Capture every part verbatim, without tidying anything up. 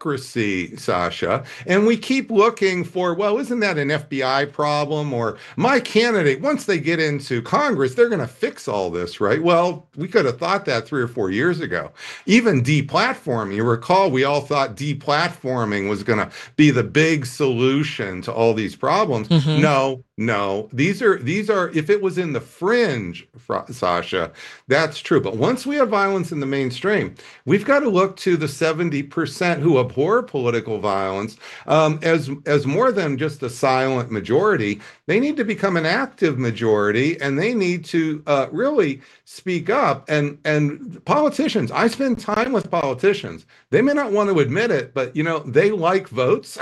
bureaucracy, Sasha, and we keep looking for, well, isn't that an F B I problem? Or my candidate, once they get into Congress, they're going to fix all this, right? Well, we could have thought that three or four years ago. Even deplatforming, you recall, we all thought deplatforming was going to be the big solution to all these problems. Mm-hmm. No, no, these are, these are, if it was in the fringe, Sasha, that's true. But once we have violence in the mainstream, we've got to look to the seventy percent who abhor political violence um, as, as more than just a silent majority. They need to become an active majority, and they need to uh, really speak up. And, and politicians, I spend time with politicians. They may not want to admit it, but, you know, they like votes.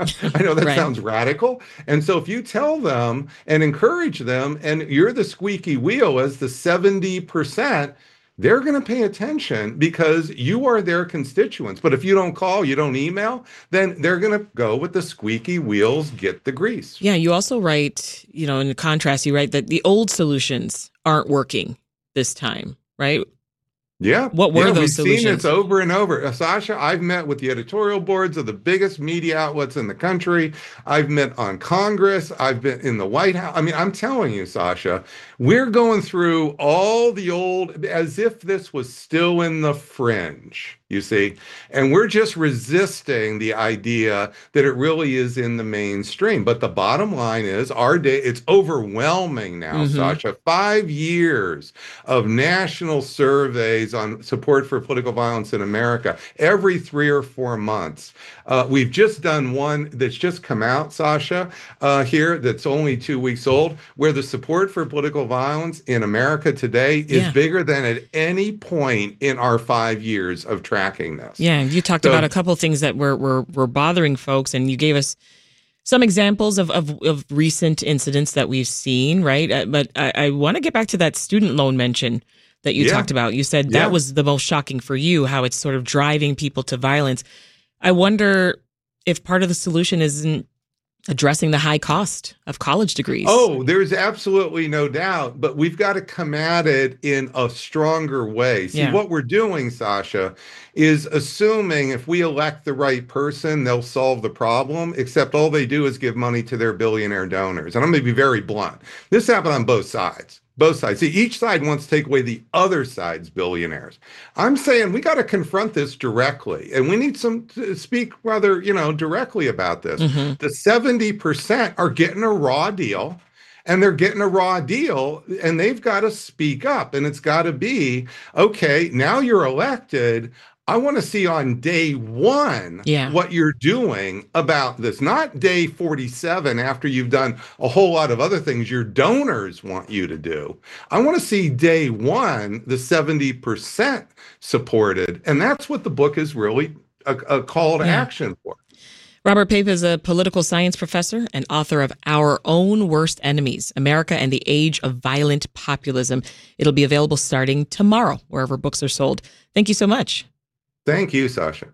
I know that right. sounds radical. And so if you tell them and encourage them, and you're the squeaky wheel as the seventy percent, they're going to pay attention because you are their constituents. But if you don't call, you don't email, then they're going to go with the squeaky wheels, get the grease. Yeah, you also write, you know, in contrast, you write that the old solutions aren't working this time, right? Yeah. What were yeah, those we've solutions? Seen this over and over. Uh, Sasha, I've met with the editorial boards of the biggest media outlets in the country. I've met on Congress. I've been in the White House. I mean, I'm telling you, Sasha, we're going through all the old, as if this was still in the fringe, you see, and we're just resisting the idea that it really is in the mainstream. But the bottom line is our day, it's overwhelming now, mm-hmm. Sasha. Five years of national surveys on support for political violence in America, every three or four months. Uh, we've just done one that's just come out, Sasha, uh, here, that's only two weeks old, where the support for political violence in America today is yeah. bigger than at any point in our five years of tracking this. Yeah, you talked so, about a couple of things that were, were, were bothering folks, and you gave us some examples of, of, of recent incidents that we've seen, right? Uh, but I, I want to get back to that student loan mention that you yeah. talked about. You said that yeah. was the most shocking for you, how it's sort of driving people to violence. I wonder if part of the solution isn't addressing the high cost of college degrees. Oh, there's absolutely no doubt, but we've got to come at it in a stronger way. See, yeah. what we're doing, Sasha, is assuming if we elect the right person, they'll solve the problem, except all they do is give money to their billionaire donors. And I'm going to be very blunt. This happened on both sides. Both sides. See, each side wants to take away the other side's billionaires. I'm saying we got to confront this directly, and we need some to speak rather, you know, directly about this. Mm-hmm. The seventy percent are getting a raw deal, and they're getting a raw deal, and they've got to speak up, and it's got to be, okay, now you're elected. I want to see on day one yeah. what you're doing about this, not day forty-seven after you've done a whole lot of other things your donors want you to do. I want to see day one, the seventy percent supported. And that's what the book is really a, a call to yeah. action for. Robert Pape is a political science professor and author of Our Own Worst Enemies, America and the Age of Violent Populism. It'll be available starting tomorrow, wherever books are sold. Thank you so much. Thank you, Sasha.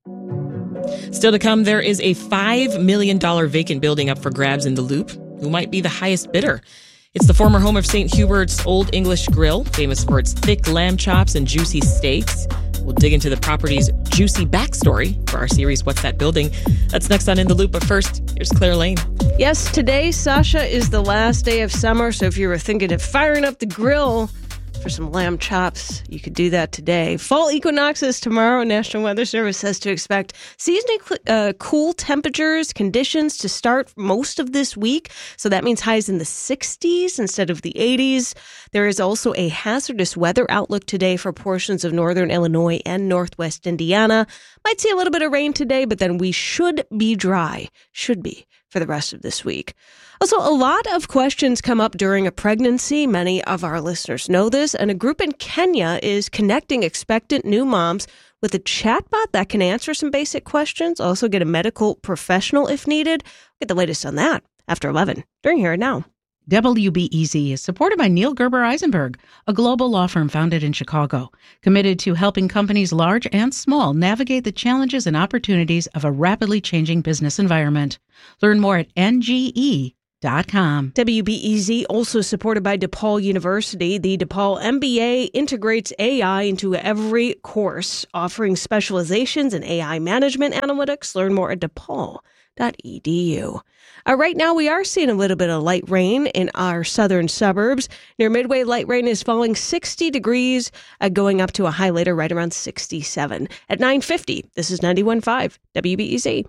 Still to come, there is a five million dollars vacant building up for grabs in the Loop. Who might be the highest bidder? It's the former home of Saint Hubert's Old English Grill, famous for its thick lamb chops and juicy steaks. We'll dig into the property's juicy backstory for our series, What's That Building? That's next on In the Loop. But first, here's Claire Lane. Yes, today, Sasha, is the last day of summer. So if you were thinking of firing up the grill for some lamb chops, you could do that today. Fall equinox is tomorrow. National Weather Service says to expect seasonally uh, cool temperatures, conditions to start most of this week. So that means highs in the sixties instead of the eighties. There is also a hazardous weather outlook today for portions of northern Illinois and northwest Indiana. Might see a little bit of rain today, but then we should be dry. Should be for the rest of this week. Also, a lot of questions come up during a pregnancy. Many of our listeners know this, and a group in Kenya is connecting expectant new moms with a chatbot that can answer some basic questions, also get a medical professional if needed. Get the latest on that after eleven during Here and Now. W B E Z is supported by Neil Gerber Eisenberg, a global law firm founded in Chicago, committed to helping companies large and small navigate the challenges and opportunities of a rapidly changing business environment. Learn more at N G E dot com. W B E Z also supported by DePaul University. The DePaul M B A integrates A I into every course, offering specializations in A I management analytics. Learn more at DePaul dot e d u. Uh, right now, we are seeing a little bit of light rain in our southern suburbs. Near Midway, light rain is falling sixty degrees, uh, going up to a high later right around sixty-seven. At nine fifty, this is ninety-one point five W B E Z.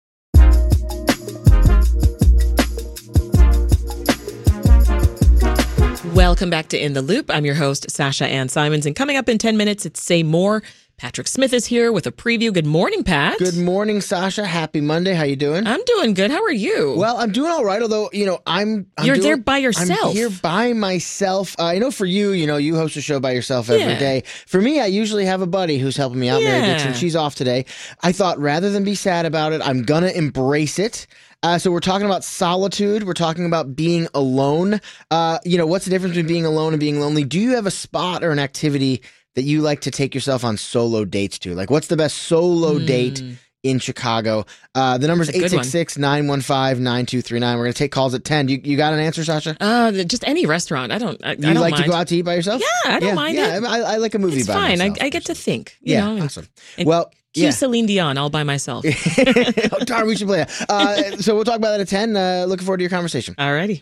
Welcome back to In the Loop. I'm your host, Sasha Ann Simons, and coming up in ten minutes, it's Say More. Patrick Smith is here with a preview. Good morning, Pat. Good morning, Sasha. Happy Monday. How you doing? I'm doing good. How are you? Well, I'm doing all right, although, you know, I'm... I'm You're doing, there by yourself. I'm here by myself. Uh, I know for you, you know, you host a show by yourself every Yeah. day. For me, I usually have a buddy who's helping me out, Mary Yeah. Dixon. She's off today. I thought rather than be sad about it, I'm going to embrace it. Uh, so we're talking about solitude. We're talking about being alone. Uh, you know, what's the difference between being alone and being lonely? Do you have a spot or an activity that you like to take yourself on solo dates to? Like, what's the best solo Mm. date in Chicago? Uh, the number's That's a eight good one. six six, nine one five, nine two three nine. We're going to take calls at ten. You, you got an answer, Sasha? Uh, just any restaurant. I don't. I, I You don't like mind. to go out to eat by yourself? Yeah, I don't yeah, mind yeah, it. I, I like a movie It's by fine. I, myself. I get to think. You Yeah, know, and- awesome. and Well, cue yeah. Celine Dion all by myself. Oh, darn, we should play that. Uh, so we'll talk about that at ten. Uh, looking forward to your conversation. Alrighty.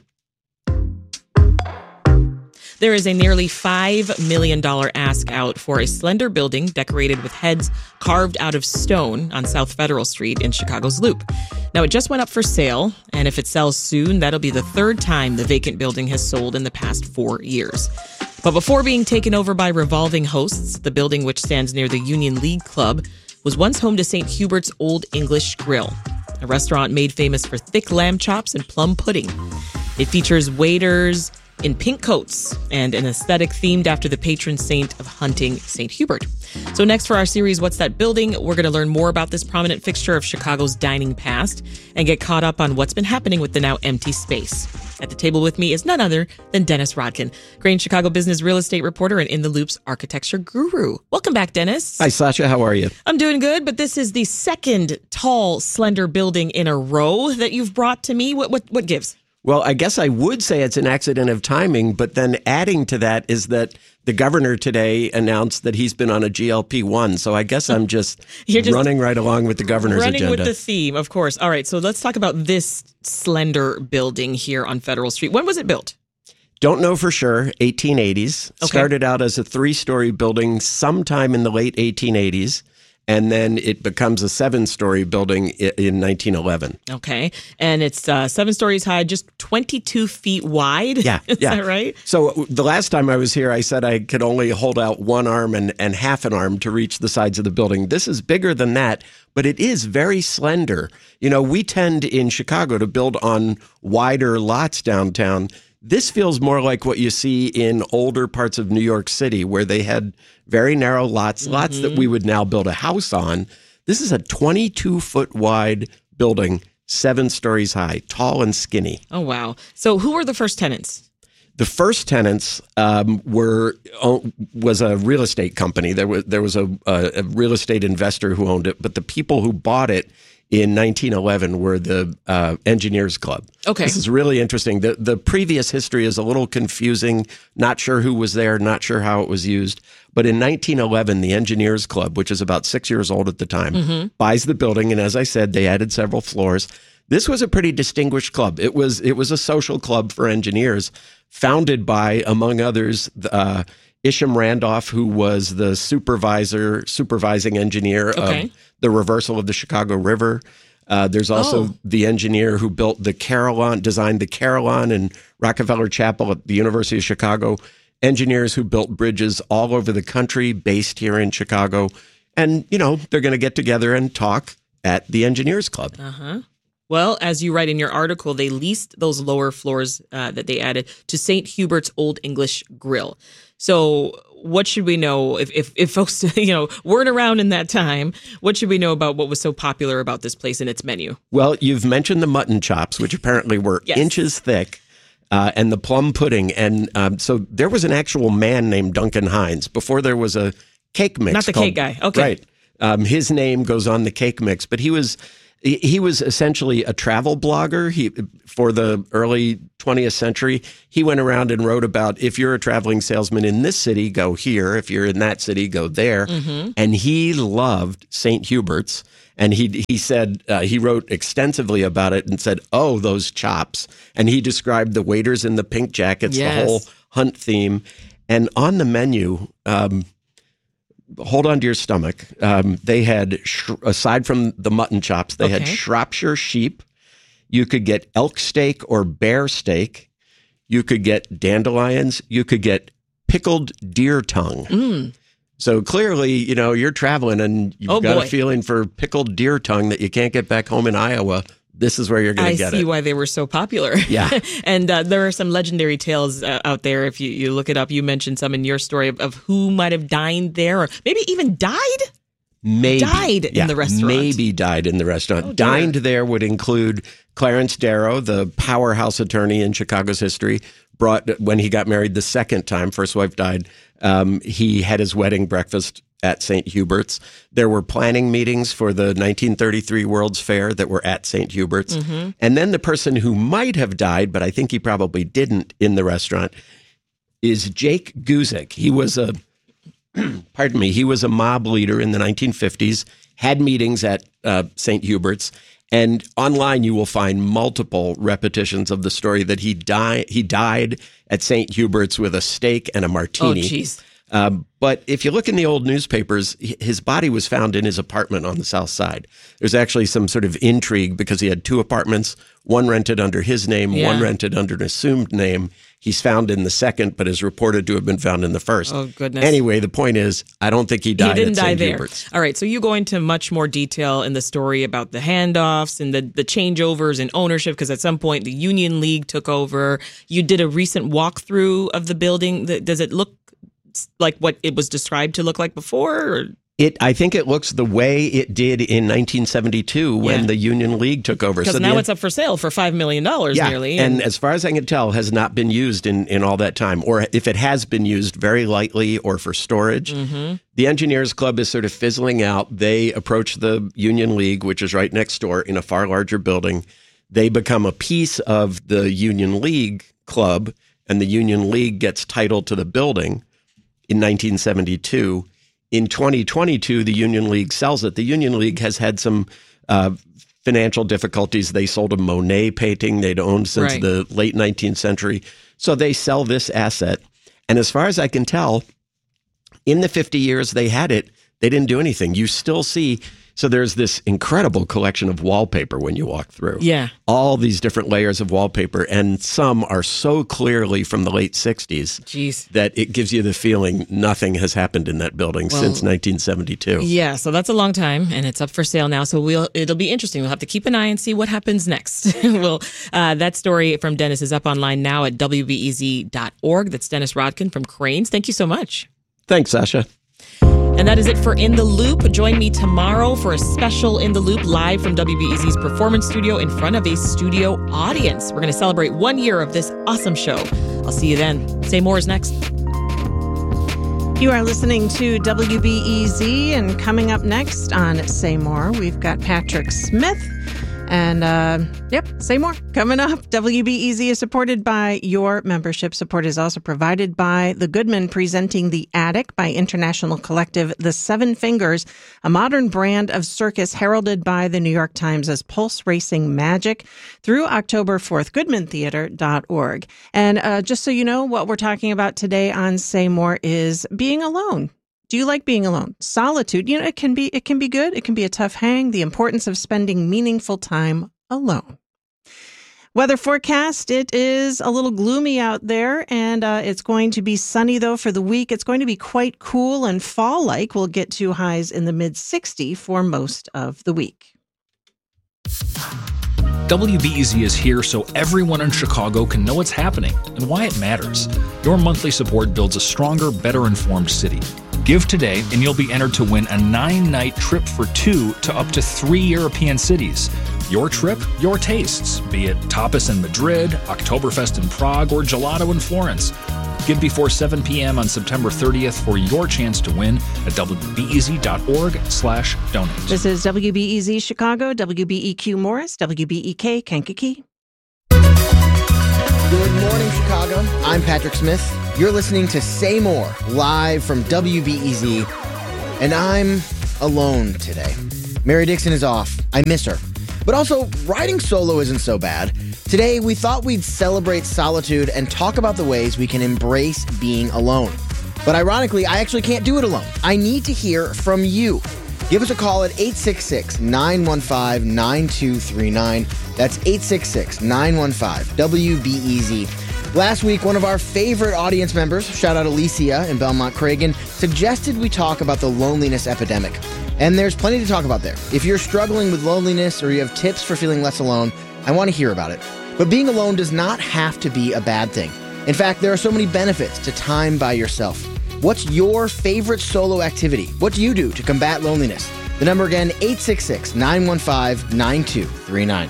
There is a nearly five million dollars ask out for a slender building decorated with heads carved out of stone on South Federal Street in Chicago's Loop. Now, it just went up for sale, and if it sells soon, that'll be the third time the vacant building has sold in the past four years. But before being taken over by revolving hosts, the building, which stands near the Union League Club, was once home to Saint Hubert's Old English Grill, a restaurant made famous for thick lamb chops and plum pudding. It features waiters in pink coats and an aesthetic themed after the patron saint of hunting, Saint Hubert. So next for our series, What's That Building? We're going to learn more about this prominent fixture of Chicago's dining past and get caught up on what's been happening with the now empty space. At the table with me is none other than Dennis Rodkin, Crane Chicago business real estate reporter and In the Loop's architecture guru. Welcome back, Dennis. Hi, Sasha. How are you? I'm doing good, but this is the second tall, slender building in a row that you've brought to me. What what what gives? Well, I guess I would say it's an accident of timing, but then adding to that is that the governor today announced that he's been on a G L P one. So I guess I'm just, You're just running right along with the governor's running agenda. with the theme, of course. All right, so let's talk about this slender building here on Federal Street. When was it built? Don't know for sure. eighteen eighties. Okay. Started out as a three-story building sometime in the late eighteen eighties. And then it becomes a seven-story building i- in nineteen eleven. Okay, and it's uh, seven stories high, just twenty-two feet wide. Yeah, is yeah. that right? So the last time I was here, I said I could only hold out one arm and, and half an arm to reach the sides of the building. This is bigger than that, but it is very slender. You know, we tend in Chicago to build on wider lots downtown. This feels more like what you see in older parts of New York City, where they had very narrow lots, mm-hmm. lots that we would now build a house on. This is a twenty-two foot wide building, seven stories high, tall and skinny. Oh, wow. So who were the first tenants? The first tenants um, were uh, was a real estate company. There was there was a, a, a real estate investor who owned it, but the people who bought it in nineteen eleven were the uh, Engineers Club. Okay. This is really interesting. The the previous history is a little confusing. Not sure who was there, not sure how it was used. But in nineteen eleven, the Engineers Club, which is about six years old at the time, mm-hmm. buys the building. And as I said, they added several floors. This was a pretty distinguished club. It was it was a social club for engineers, founded by, among others, uh, Isham Randolph, who was the supervisor, supervising engineer Okay. of the reversal of the Chicago River. Uh, there's also Oh. the engineer who built the Carillon, designed the Carillon and Rockefeller Chapel at the University of Chicago. Engineers who built bridges all over the country, based here in Chicago. And, you know, they're going to get together and talk at the Engineers Club. Uh-huh. Well, as you write in your article, they leased those lower floors uh, that they added to Saint Hubert's Old English Grill. So what should we know if, if, if folks, you know, weren't around in that time? What should we know about what was so popular about this place and its menu? Well, you've mentioned the mutton chops, which apparently were Yes. inches thick, uh, and the plum pudding. And um, so there was an actual man named Duncan Hines before there was a cake mix. Not the called- cake guy. Okay. Right. Um, his name goes on the cake mix, but he was He he was essentially a travel blogger. He for the early twentieth century, he went around and wrote about if you're a traveling salesman in this city, go here. If you're in that city, go there. Mm-hmm. And he loved Saint Hubert's. And he he said, uh, he wrote extensively about it and said, oh, those chops. And he described the waiters in the pink jackets, Yes. the whole hunt theme. And on the menu, um, hold on to your stomach. Um, they had, sh- aside from the mutton chops, they had Okay. Shropshire sheep. You could get elk steak or bear steak. You could get dandelions. You could get pickled deer tongue. Mm. So clearly, you know, you're traveling and you've Oh, got boy. a feeling for pickled deer tongue that you can't get back home in Iowa. This is where you're going I to get see it. why they were so popular. Yeah. And uh, there are some legendary tales uh, out there. If you, you look it up, you mentioned some in your story of, of who might have dined there or maybe even died. Maybe Died in yeah, the restaurant. Maybe died in the restaurant. Oh, dear. Dined there would include Clarence Darrow, the powerhouse attorney in Chicago's history. Brought when he got married the second time, first wife died. Um, he had his wedding breakfast at Saint Hubert's. There were planning meetings for the nineteen thirty-three World's Fair that were at Saint Hubert's. Mm-hmm. And then the person who might have died, but I think he probably didn't in the restaurant, is Jake Guzik. He was a pardon me, he was a mob leader in the nineteen fifties, had meetings at uh, Saint Hubert's, and online you will find multiple repetitions of the story that he died he died at Saint Hubert's with a steak and a Oh, martini. jeez. Um, but if you look in the old newspapers, h- his body was found in his apartment on the south side. There's actually some sort of intrigue because he had two apartments, one rented under his name, Yeah. one rented under an assumed name. He's found in the second, but is reported to have been found in the first. Oh, goodness. Anyway, the point is, I don't think he died He didn't at die Saint there. Hubert's. All right, so you go into much more detail in the story about the handoffs and the, the changeovers in ownership, because at some point the Union League took over. You did a recent walkthrough of the building. Th- Does it look like what it was described to look like before? Or? It, I think it looks the way it did in nineteen seventy-two when Yeah. the Union League took over. Because So now the- it's up for sale for five million dollars yeah, nearly. and as far as I can tell, has not been used in, in all that time. Or if it has been used, very lightly or for storage. Mm-hmm. The Engineers Club is sort of fizzling out. They approach the Union League, which is right next door in a far larger building. They become a piece of the Union League Club, and the Union League gets title to the building in nineteen seventy-two. In twenty twenty-two, the Union League sells it. The Union League has had some uh, financial difficulties. They sold a Monet painting they'd owned since Right. the late nineteenth century. So they sell this asset. And as far as I can tell, in the fifty years they had it, they didn't do anything. You still see, so there's this incredible collection of wallpaper when you walk through. Yeah. All these different layers of wallpaper, and some are so clearly from the late sixties Jeez. that it gives you the feeling nothing has happened in that building Well, since nineteen seventy-two. Yeah, so that's a long time, and it's up for sale now. So we'll it'll be interesting. We'll have to keep an eye and see what happens next. well, uh, that story from Dennis is up online now at W B E Z dot org. That's Dennis Rodkin from Cranes. Thank you so much. Thanks, Sasha. And that is it for In the Loop. Join me tomorrow for a special In the Loop live from W B E Z's Performance Studio in front of a studio audience. We're going to celebrate one year of this awesome show. I'll see you then. Say More is next. You are listening to W B E Z, and coming up next on Say More, we've got Patrick Smith. And, uh, yep, Say More coming up. W B E Z is supported by your membership. Support is also provided by The Goodman, presenting The Attic by international collective The Seven Fingers, a modern brand of circus heralded by the New York Times as pulse racing magic, through October fourth, goodman theater dot org. And uh, just so you know, what we're talking about today on Say More is being alone. Do you like being alone? Solitude, you know, it can be it can be good. It can be a tough hang. The importance of spending meaningful time alone. Weather forecast, it is a little gloomy out there, and uh, it's going to be sunny, though, for the week. It's going to be quite cool and fall-like. We'll get to highs in the mid sixties for most of the week. W B E Z is here so everyone in Chicago can know what's happening and why it matters. Your monthly support builds a stronger, better informed city. Give today and you'll be entered to win a nine-night trip for two to up to three European cities. Your trip, your tastes, be it tapas in Madrid, Oktoberfest in Prague, or gelato in Florence. Give before seven p.m. on September thirtieth for your chance to win at wbez.org slash donate. This is W B E Z Chicago, W B E Q Morris, W B E K Kankakee. Good morning, Chicago. I'm Patrick Smith. You're listening to Say More, live from W B E Z. And I'm alone today. Mary Dixon is off. I miss her. But also, riding solo isn't so bad. Today, we thought we'd celebrate solitude and talk about the ways we can embrace being alone. But ironically, I actually can't do it alone. I need to hear from you. Give us a call at eight six six, nine one five, nine two three nine. That's eight six six, nine one five, W B E Z. Last week, one of our favorite audience members, shout out Alicia in Belmont Cragen, suggested we talk about the loneliness epidemic. And there's plenty to talk about there. If you're struggling with loneliness or you have tips for feeling less alone, I want to hear about it. But being alone does not have to be a bad thing. In fact, there are so many benefits to time by yourself. What's your favorite solo activity? What do you do to combat loneliness? The number again, eight six six, nine one five, nine two three nine.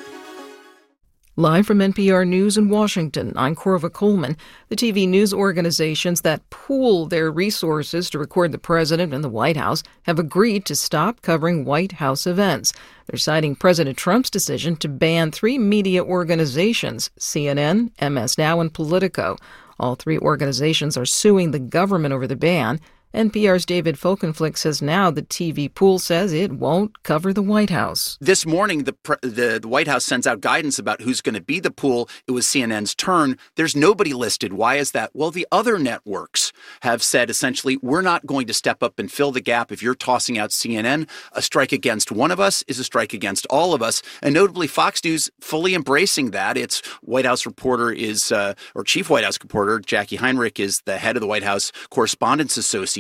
Live from N P R News in Washington, I'm Corva Coleman. The T V news organizations that pool their resources to record the president and the White House have agreed to stop covering White House events. They're citing President Trump's decision to ban three media organizations, C N N, M S Now, and Politico. All three organizations are suing the government over the ban. N P R's David Folkenflik says now the T V pool says it won't cover the White House. This morning, the, the the White House sends out guidance about who's going to be the pool. It was C N N's turn. There's nobody listed. Why is that? Well, the other networks have said essentially, we're not going to step up and fill the gap. If you're tossing out C N N, a strike against one of us is a strike against all of us. And notably, Fox News fully embracing that. Its White House reporter is, uh, or chief White House reporter, Jackie Heinrich, is the head of the White House Correspondents Association.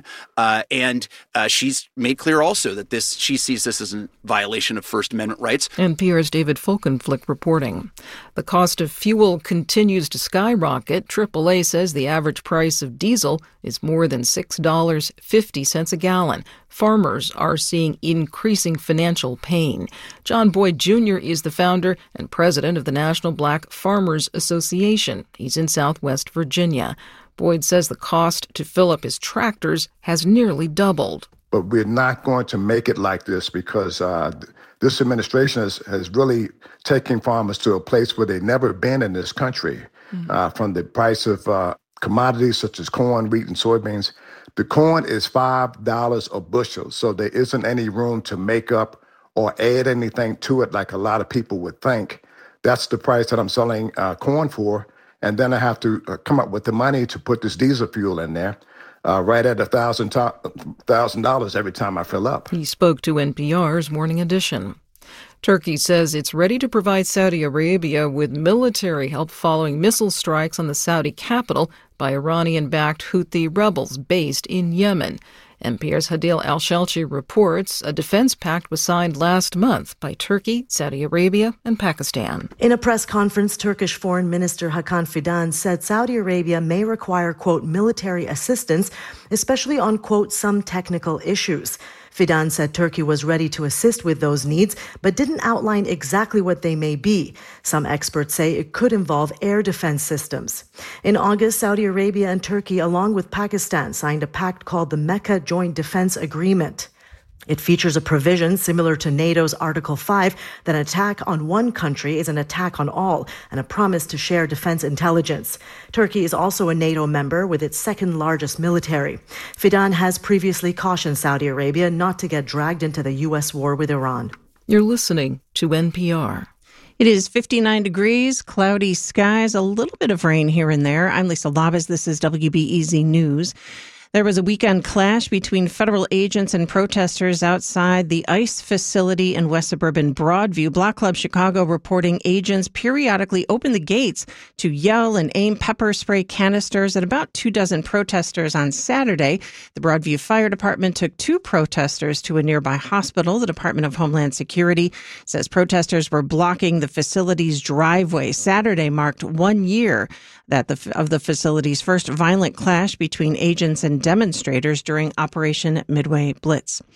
Uh, and uh, she's made clear also that this she sees this as a violation of First Amendment rights. N P R's David Folkenflik reporting. The cost of fuel continues to skyrocket. triple A says the average price of diesel is more than six dollars and fifty cents a gallon. Farmers are seeing increasing financial pain. John Boyd Junior is the founder and president of the National Black Farmers Association. He's in Southwest Virginia. Boyd says the cost to fill up his tractors has nearly doubled. But we're not going to make it like this because uh, this administration has, has really taken farmers to a place where they've never been in this country. Mm-hmm. Uh, from the price of uh, commodities such as corn, wheat, and soybeans. The corn is five dollars a bushel, so there isn't any room to make up or add anything to it like a lot of people would think. That's the price that I'm selling uh, corn for. And then I have to uh, come up with the money to put this diesel fuel in there, uh, right at a thousand thousand dollars every time I fill up. He spoke to N P R's Morning Edition. Turkey says it's ready to provide Saudi Arabia with military help following missile strikes on the Saudi capital by Iranian-backed Houthi rebels based in Yemen. N P R's Hadil Al-Shelchi reports a defense pact was signed last month by Turkey, Saudi Arabia, and Pakistan. In a press conference, Turkish Foreign Minister Hakan Fidan said Saudi Arabia may require, quote, military assistance, especially on, quote, some technical issues. Fidan said Turkey was ready to assist with those needs, but didn't outline exactly what they may be. Some experts say it could involve air defense systems. In August, Saudi Arabia and Turkey, along with Pakistan, signed a pact called the Mecca Joint Defense Agreement. It features a provision similar to NATO's Article five that an attack on one country is an attack on all, and a promise to share defense intelligence. Turkey is also a NATO member with its second largest military. Fidan has previously cautioned Saudi Arabia not to get dragged into the U S war with Iran. You're listening to N P R. It is fifty-nine degrees, cloudy skies, a little bit of rain here and there. I'm Lisa Labas. This is W B E Z News. There was a weekend clash between federal agents and protesters outside the ICE facility in West Suburban Broadview. Block Club Chicago reporting agents periodically opened the gates to yell and aim pepper spray canisters at about two dozen protesters on Saturday. The Broadview Fire Department took two protesters to a nearby hospital. The Department of Homeland Security says protesters were blocking the facility's driveway. Saturday marked one year that the, of the facility's first violent clash between agents and demonstrators during Operation Midway Blitz.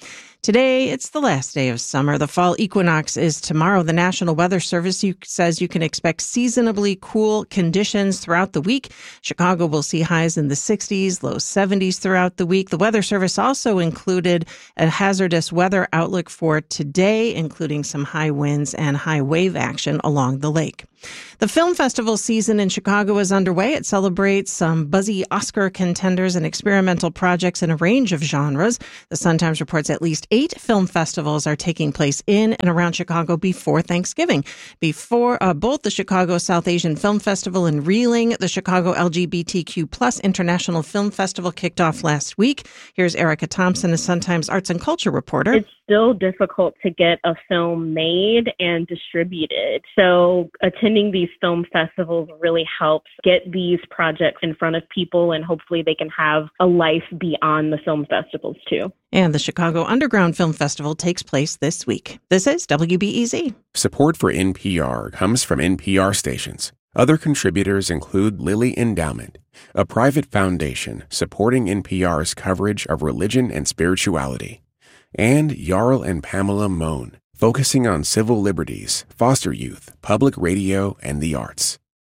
Today, it's the last day of summer. The fall equinox is tomorrow. The National Weather Service says you can expect seasonably cool conditions throughout the week. Chicago will see highs in the sixties, low seventies throughout the week. The Weather Service also included a hazardous weather outlook for today, including some high winds and high wave action along the lake. The film festival season in Chicago is underway. It celebrates some buzzy Oscar contenders and experimental projects in a range of genres. The Sun-Times reports at least eight film festivals are taking place in and around Chicago before Thanksgiving. Before uh, both the Chicago South Asian Film Festival in Reeling, the Chicago L G B T Q plus International Film Festival kicked off last week. Here's Erica Thompson, a Sun-Times arts and culture reporter. It's still difficult to get a film made and distributed. So attending these film festivals really helps get these projects in front of people, and hopefully they can have a life beyond the film festivals too. And the Chicago Underground Film Festival takes place this week. This is W B E Z. Support for N P R comes from N P R stations. Other contributors include Lilly Endowment, a private foundation supporting N P R's coverage of religion and spirituality, and Jarl and Pamela Mohn, focusing on civil liberties, foster youth, public radio, and the arts.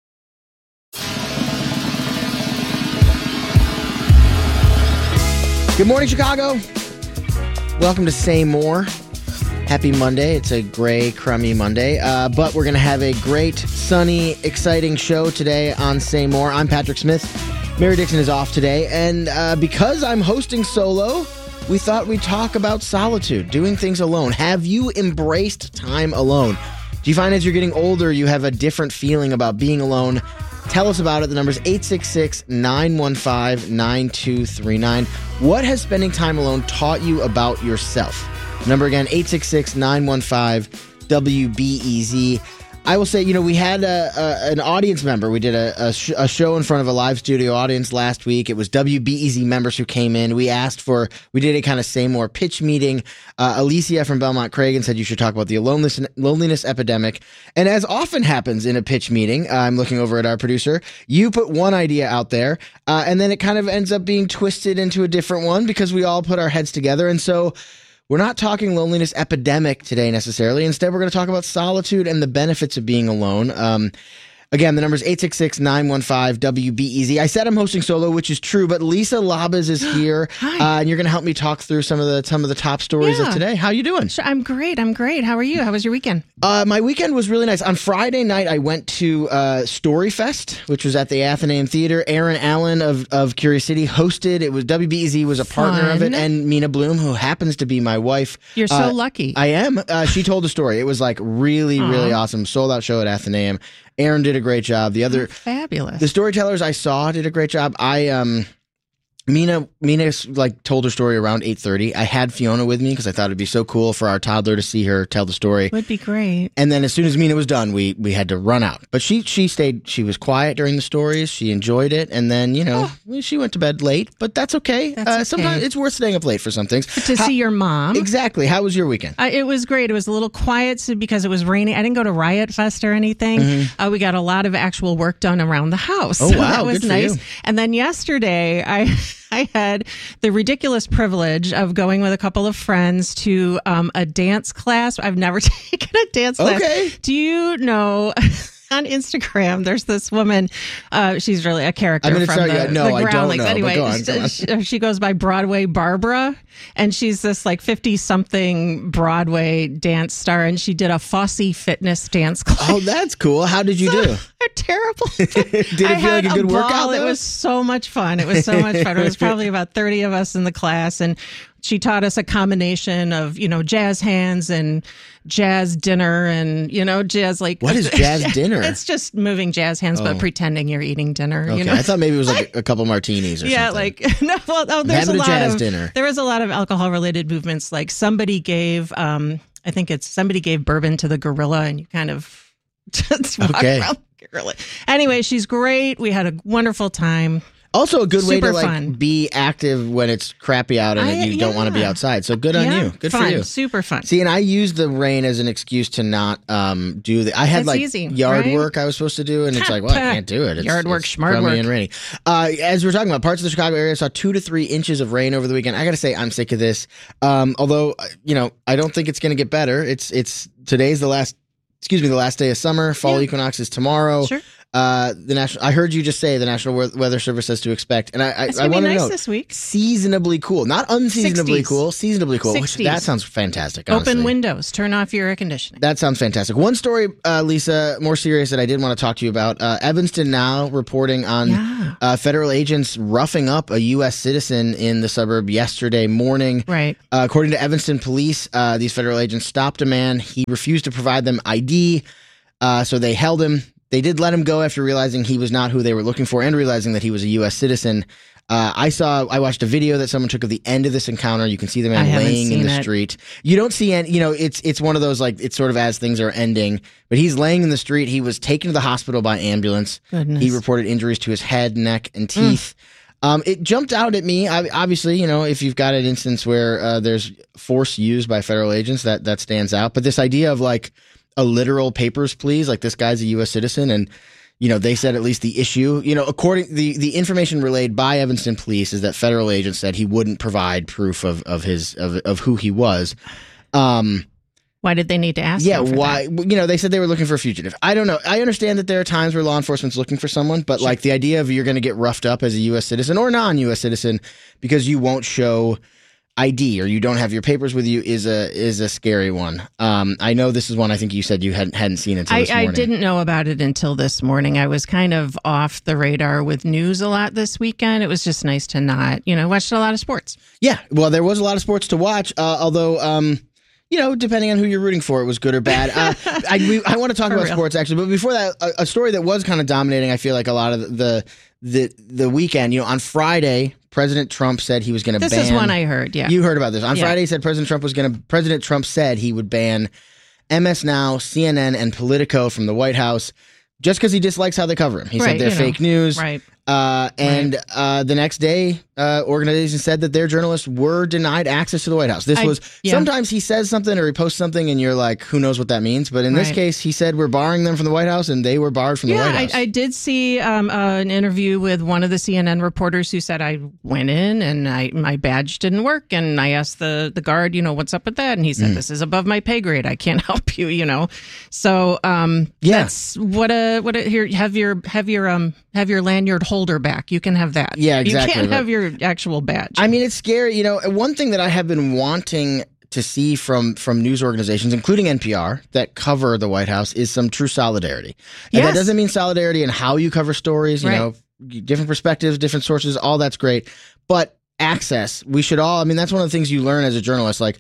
Good morning, Chicago. Welcome to Say More. Happy Monday. It's a gray, crummy Monday, uh, but we're going to have a great, sunny, exciting show today on Say More. I'm Patrick Smith. Mary Dixon is off today, and uh, because I'm hosting solo, we thought we'd talk about solitude, doing things alone. Have you embraced time alone? Do you find as you're getting older, you have a different feeling about being alone? Tell us about it. The number is eight six six, nine one five, nine two three nine. What has spending time alone taught you about yourself? Number again, eight six six, nine one five, W B E Z. I will say, you know, we had a, a, an audience member. We did a, a, sh- a show in front of a live studio audience last week. It was W B E Z members who came in. We asked for, we did a kind of Say More pitch meeting. Uh, Alicia from Belmont Cragen said you should talk about the loneliness, loneliness epidemic. And as often happens in a pitch meeting, uh, I'm looking over at our producer, you put one idea out there, uh, and then it kind of ends up being twisted into a different one because we all put our heads together. And so we're not talking loneliness epidemic today necessarily. Instead, we're going to talk about solitude and the benefits of being alone. Um, again, the number is eight six six, nine one five, W B E Z. I said I'm hosting solo, which is true, but Lisa Labas is here, uh, and you're going to help me talk through some of the some of the top stories Yeah. of today. How you doing? Sure, I'm great. I'm great. How are you? How was your weekend? Uh, my weekend was really nice. On Friday night, I went to uh, Storyfest, which was at the Athenaeum Theater. Aaron Allen of, of Curious City hosted. It was W B E Z was a partner of it, Fun. and Mina Bloom, who happens to be my wife. You're so Uh, lucky. I am. Uh, she told a story. It was like really, really Aw. awesome. Sold out show at Athenaeum. Aaron did a great job. The other, Fabulous. the storytellers I saw did a great job. I um. Mina, Mina like told her story around eight thirty. I had Fiona with me because I thought it'd be so cool for our toddler to see her tell the story. Would be great. And then as soon as Mina was done, we we had to run out. But she she stayed. She was quiet during the stories. She enjoyed it. And then you know she went to bed late. But that's okay. That's uh, okay. Sometimes it's worth staying up late for some things. To How- see your mom. Exactly. How was your weekend? Uh, it was great. It was a little quiet so- because it was raining. I didn't go to Riot Fest or anything. Mhm. Uh, we got a lot of actual work done around the house. Oh, So wow. that was Good for nice. you. And then yesterday, I I had the ridiculous privilege of going with a couple of friends to um, a dance class. I've never taken a dance class. Okay. Do you know? On Instagram, there's this woman. Uh, she's really a character I'm gonna from tell the, you- no, the I don't Groundlings. know, but Anyway, go on, go on. she, she goes by Broadway Barbara, and she's this like fifty-something Broadway dance star, and she did a Fosse fitness dance class. Oh, that's cool. How did you do? Terrible. Did it I feel like had a good ball. workout? It though? was so much fun. It was so much fun. It was probably about thirty of us in the class, and she taught us a combination of, you know, jazz hands and jazz dinner and, you know, jazz like... What is jazz dinner? It's just moving jazz hands, Oh. but pretending you're eating dinner, Okay, you know? I thought maybe it was like a couple martinis or yeah, something. like no, well, oh, there's having a a lot jazz of dinner. There was a lot of alcohol-related movements. Like somebody gave, um, I think it's somebody gave bourbon to the gorilla, and you kind of just walk Okay. around the gorilla. Anyway, she's great. We had a wonderful time. Also a good way Super to like fun. be active when it's crappy out and I- you don't want to be yeah. outside. So good on Yeah, you. Good fun, for you. super fun. See, and I used the rain as an excuse to not um, do the. I had That's like easy, yard right? work I was supposed to do, and it's like, well, I can't do it. It's, Yard work, it's schmart crummy work. and rainy. Uh, as we're talking about, parts of the Chicago area saw two to three inches of rain over the weekend. I got to say, I'm sick of this. Um, although, you know, I don't think it's going to get better. It's it's today's the last. Excuse me, the last day of summer. Fall Yeah. equinox is tomorrow. Sure. Uh, the national. I heard you just say the National We- Weather Service says to expect, and I, I, It's I gonna be want to nice know this week. seasonably cool, not unseasonably sixties. cool, seasonably cool. Which, sixties. that sounds fantastic. Open honestly. windows. Turn off your air conditioning. That sounds fantastic. One story, uh, Lisa, more serious that I did want to talk to you about. Uh, Evanston Now reporting on Yeah. uh, federal agents roughing up a U S citizen in the suburb yesterday morning. Right. Uh, according to Evanston police, uh, these federal agents stopped a man. He refused to provide them I D, uh, so they held him. They did let him go after realizing he was not who they were looking for and realizing that he was a U S citizen. Uh, I saw, I watched a video that someone took of the end of this encounter. You can see the I man haven't laying in seen the it. street. You don't see any, you know, it's it's one of those like, it's sort of as things are ending, but he's laying in the street. He was taken to the hospital by ambulance. Goodness. He reported injuries to his head, neck, and teeth. Um, it jumped out at me. I, obviously, you know, if you've got an instance where uh, there's force used by federal agents, that that stands out. But this idea of like a literal papers, please, like this guy's a U S citizen, and you know, they said at least the issue, you know, according the the information relayed by Evanston police is that federal agents said he wouldn't provide proof of of his of of who he was. Um, Why did they need to ask? yeah, him for why? that? You know, they said they were looking for a fugitive. I don't know. I understand that there are times where law enforcement's looking for someone, but like the idea of you're going to get roughed up as a U S citizen or non-U S citizen because you won't show I D or you don't have your papers with you is a is a scary one. Um, I know this is one I think you said you hadn't hadn't seen until I, this morning. I didn't know about it until this morning. I was kind of off the radar with news a lot this weekend. It was just nice to not, you know, watched a lot of sports. Yeah, well, there was a lot of sports to watch, uh, although, um, you know, depending on who you're rooting for, it was good or bad. Uh, I, we, I want to talk For about real. sports, actually, but before that, a, a story that was kind of dominating, I feel like, a lot of the the the weekend. You know, on Friday, President Trump said he was going to ban... This is one I heard, yeah. You heard about this. On Yeah. Friday, he said President Trump was going to... President Trump said he would ban M S Now, C N N, and Politico from the White House just because he dislikes how they cover him. He Right, said they're you know, fake news. right. Uh, and uh, the next day, uh, organizations said that their journalists were denied access to the White House. This I- was yeah. sometimes he says something or he posts something, and you're like, who knows what that means? But in this Right. case, he said we're barring them from the White House, and they were barred from the Yeah, White House. I, I did see um, uh, an interview with one of the C N N reporters who said I went in and I my badge didn't work, and I asked the the guard, you know, what's up with that, and he said Mm. this is above my pay grade. I can't help you, you know. So um, Yeah. that's what a what a here have your have your um have your lanyard holder back. You can have that. Yeah, exactly, You can't but- have your actual badge. I mean, it's scary. You know, one thing that I have been wanting to see from from news organizations, including N P R, that cover the White House, is some true solidarity. And Yes. that doesn't mean solidarity in how you cover stories. You Right. know, different perspectives, different sources, all that's great. But access, we should all. I mean, that's one of the things you learn as a journalist, like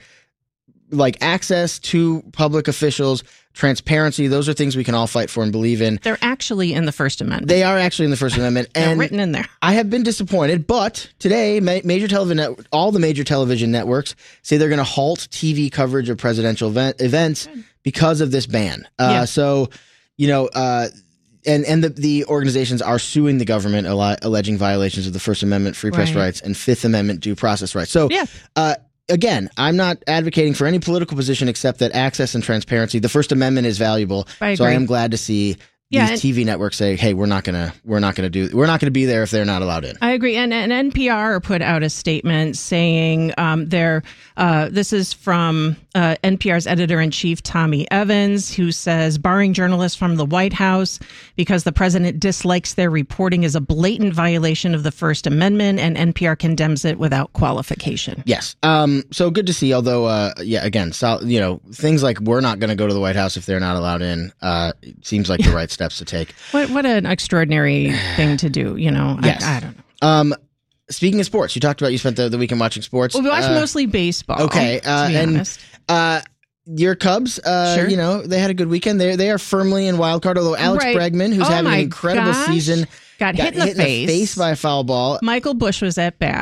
like access to public officials, transparency. Those are things we can all fight for and believe in. They're actually in the First Amendment. They are actually in the First Amendment, They're and written in there. I have been disappointed, but today, ma- major television, net- all the major television networks say they're going to halt T V coverage of presidential event- events because of this ban. Uh, Yeah. So, you know, uh, and and the, the organizations are suing the government, alli- alleging violations of the First Amendment, free press Right. rights, and Fifth Amendment due process rights. So, Yeah. uh, again, I'm not advocating for any political position except that access and transparency, the First Amendment is valuable. I So I agree. am glad to see Yeah, these and- T V networks say, "Hey, we're not gonna, we're not gonna do, we're not gonna be there if they're not allowed in." I agree, and, and N P R put out a statement saying um, they're. Uh, this is from uh, N P R's editor-in-chief Tommy Evans, who says barring journalists from the White House because the president dislikes their reporting is a blatant violation of the First Amendment, and N P R condemns it without qualification. Yes. Um. So good to see. Although, uh, yeah, again, so, you know, things like we're not going to go to the White House if they're not allowed in. Uh, it seems like the right steps to take. What what an extraordinary thing to do, you know? Yes. I, I don't know. Um. Speaking of sports, you talked about you spent the, the weekend watching sports. Well, we watched Uh, mostly baseball. Okay. Uh, to be and honest. uh, your Cubs, uh, Sure. you know, they had a good weekend. They they are firmly in wild card. Although Alex Right. Bregman, who's Oh having my an incredible gosh. season, Got hit in the face. by a foul ball. Michael Bush was at bat.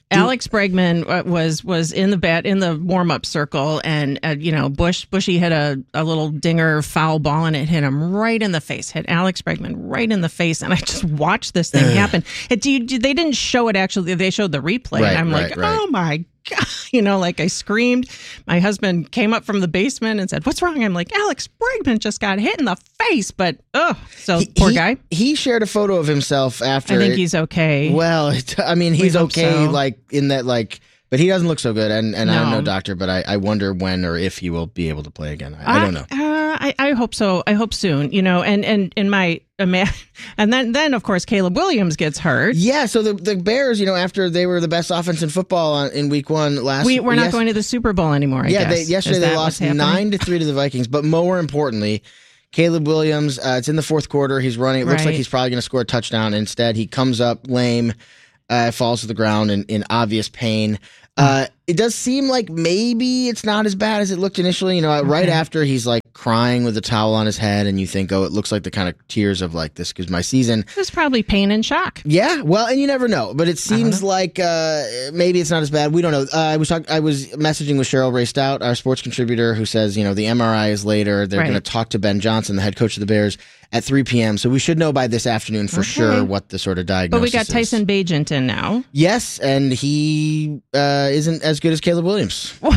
Alex Bregman uh, was was in the bat in the warm up circle, and uh, you know Bush Bushy hit a, a little dinger foul ball, and it hit him right in the face. Hit Alex Bregman right in the face, and I just watched this thing happen. It, do you, they didn't show it actually; they showed the replay, Right, and I'm right, like, right. oh my god, you know, like I screamed. My husband came up from the basement and said, "What's wrong?" I'm like, Alex Bregman just got hit in the face, but oh, so He- poor he- guy. He shared a photo of himself after. I think it- he's okay. Well, it- I mean, he's We hope okay, so. like in that, like, but he doesn't look so good. And, and I'm No. no doctor, but I, I wonder when or if he will be able to play again. I, I don't know. Uh, I, I hope so. I hope soon. You know, and and in my ima- and then then of course Caleb Williams gets hurt. Yeah, so the the Bears, you know, after they were the best offense in football on, in week one last, We we're not yes- going to the Super Bowl anymore. I yeah, guess. they, yesterday Is they that lost what's happening? nine to three to the Vikings. But more importantly, Caleb Williams, uh, it's in the fourth quarter. He's running. It looks like Right. he's probably going to score a touchdown. Instead, he comes up lame, uh, falls to the ground in, in obvious pain. Uh, it does seem like maybe it's not as bad as it looked initially. You know, right Okay. after he's like crying with a towel on his head, and you think, oh, it looks like the kind of tears of like, this is my season. It was probably pain and shock. Yeah, well, and you never know, but it seems know. like uh, maybe it's not as bad. We don't know. Uh, I was talk- I was messaging with Cheryl Ray Stout, our sports contributor, who says, you know, the M R I is later. They're Right. going to talk to Ben Johnson, the head coach of the Bears, at three p.m. So we should know by this afternoon for Okay. sure what the sort of diagnosis But we got is. Tyson Bagent in now. Yes, and he uh, isn't as good as Caleb Williams. Well,